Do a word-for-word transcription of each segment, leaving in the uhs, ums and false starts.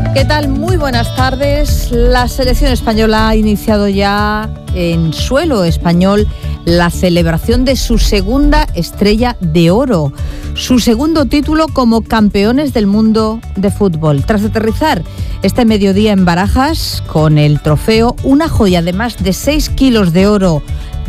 ¿Qué tal? Muy buenas tardes. La selección española ha iniciado ya en suelo español la celebración de su segunda estrella de oro, su segundo título como campeones del mundo de fútbol. Tras aterrizar este mediodía en Barajas con el trofeo, una joya de más de seis kilos de oro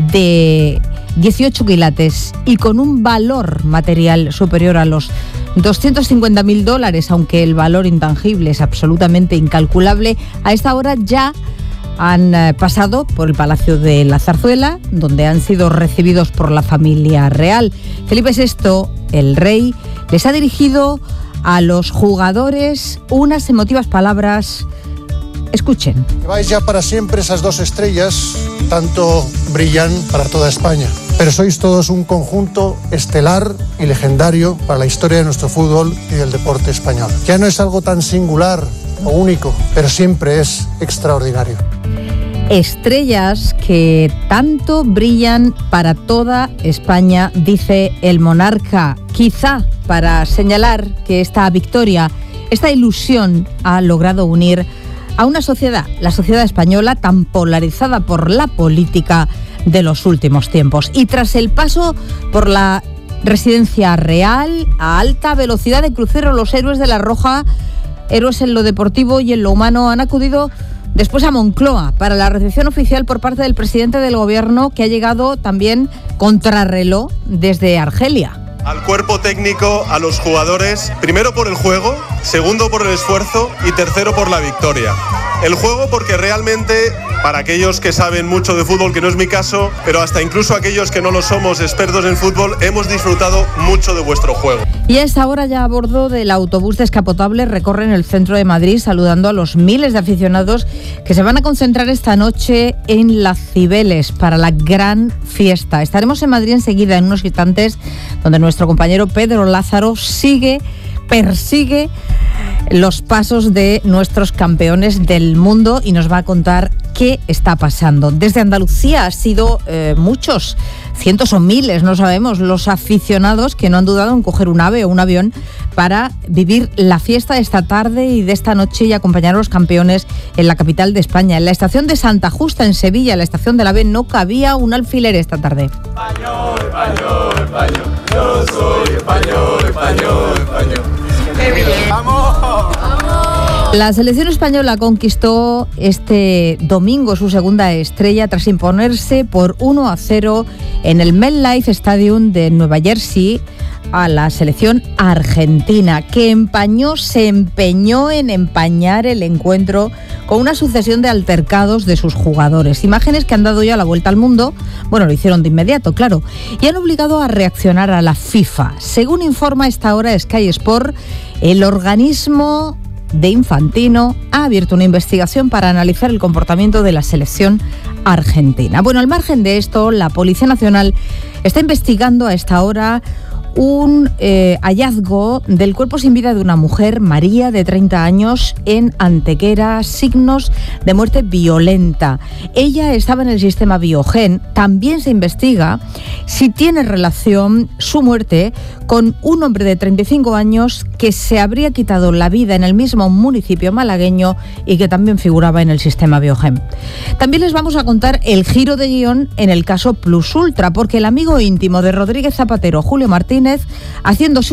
de dieciocho quilates y con un valor material superior a los doscientos cincuenta mil dólares, aunque el valor intangible es absolutamente incalculable. A esta hora ya han eh, pasado por el Palacio de la Zarzuela, donde han sido recibidos por la familia real. Felipe sexto, el rey, les ha dirigido a los jugadores unas emotivas palabras. Escuchen. Lleváis ya para siempre esas dos estrellas, tanto brillan para toda España. Pero sois todos un conjunto estelar y legendario para la historia de nuestro fútbol y del deporte español. Ya no es algo tan singular o único, pero siempre es extraordinario. Estrellas que tanto brillan para toda España, dice el monarca, quizá para señalar que esta victoria, esta ilusión ha logrado unir a una sociedad, la sociedad española, tan polarizada por la política de los últimos tiempos. Y tras el paso por la residencia real, a alta velocidad de crucero, los héroes de la Roja, héroes en lo deportivo y en lo humano, han acudido después a Moncloa para la recepción oficial por parte del presidente del gobierno, que ha llegado también contrarreloj desde Argelia. Al cuerpo técnico, a los jugadores, primero por el juego, segundo por el esfuerzo y tercero por la victoria. El juego porque realmente, para aquellos que saben mucho de fútbol, que no es mi caso, pero hasta incluso aquellos que no lo somos expertos en fútbol, hemos disfrutado mucho de vuestro juego. Y a esta hora, ya a bordo del autobús descapotable, recorren el centro de Madrid saludando a los miles de aficionados que se van a concentrar esta noche en Las Cibeles para la gran fiesta. Estaremos en Madrid enseguida, en unos instantes, donde nuestro compañero Pedro Lázaro sigue, persigue los pasos de nuestros campeones del mundo y nos va a contar qué está pasando. Desde Andalucía ha sido eh, muchos, cientos o miles, no sabemos, los aficionados que no han dudado en coger un ave o un avión para vivir la fiesta de esta tarde y de esta noche y acompañar a los campeones en la capital de España. En la estación de Santa Justa, en Sevilla, en la estación del AVE, no cabía un alfiler esta tarde. Español, español, español, yo soy español, español, español. ¡Qué bien! ¡Vamos! La selección española conquistó este domingo su segunda estrella tras imponerse por uno a cero en el MetLife Stadium de Nueva Jersey a la selección argentina, que empañó, se empeñó en empañar el encuentro con una sucesión de altercados de sus jugadores. Imágenes que han dado ya la vuelta al mundo, bueno, lo hicieron de inmediato, claro, y han obligado a reaccionar a la FIFA. Según informa a esta hora Sky Sport, el organismo de Infantino ha abierto una investigación para analizar el comportamiento de la selección argentina. Bueno, al margen de esto, la Policía Nacional está investigando a esta hora un eh, hallazgo del cuerpo sin vida de una mujer, María, de treinta años, en Antequera, signos de muerte violenta. Ella estaba en el sistema Biogen. También se investiga si tiene relación su muerte con un hombre de treinta y cinco años que se habría quitado la vida en el mismo municipio malagueño y que también figuraba en el sistema Biogen. También les vamos a contar el giro de guión en el caso Plus Ultra, porque el amigo íntimo de Rodríguez Zapatero, Julio Martínez, haciéndose